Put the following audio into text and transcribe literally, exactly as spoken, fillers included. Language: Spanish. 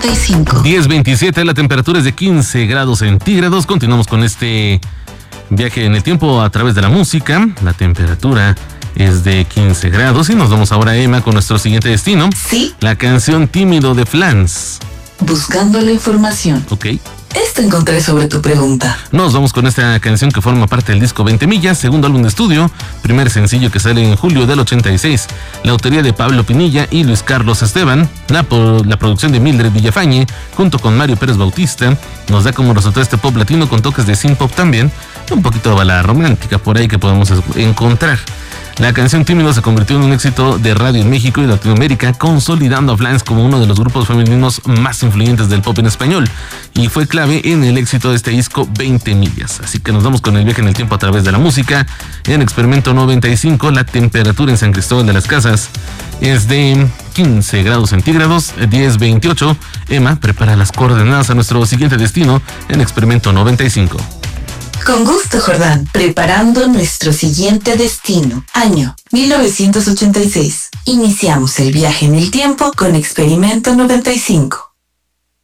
noventa y cinco. diez veintisiete, la temperatura es de quince grados centígrados. Continuamos con este viaje en el tiempo a través de la música. La temperatura es de quince grados y nos vamos ahora, Emma, con nuestro siguiente destino. Sí. La canción Tímido de Flans. Buscando la información. Ok. Esto encontré sobre tu pregunta. Nos vamos con esta canción que forma parte del disco veinte millas, segundo álbum de estudio, primer sencillo que sale en julio del ochenta y seis. La autoría de Pablo Pinilla y Luis Carlos Esteban, la, la producción de Mildred Villafañe, junto con Mario Pérez Bautista, nos da como resultado este pop latino con toques de synth pop también, un poquito de balada romántica por ahí que podemos encontrar. La canción Tímido se convirtió en un éxito de radio en México y Latinoamérica, consolidando a Flans como uno de los grupos femeninos más influyentes del pop en español, y fue clave en el éxito de este disco veinte millas. Así que nos vamos con el viaje en el tiempo a través de la música. En Experimento noventa y cinco, la temperatura en San Cristóbal de las Casas es de quince grados centígrados, diez veintiocho. Emma, prepara las coordenadas a nuestro siguiente destino en Experimento noventa y cinco. Con gusto, Jordán. Preparando nuestro siguiente destino. Año mil novecientos ochenta y seis. Iniciamos el viaje en el tiempo con Experimento noventa y cinco.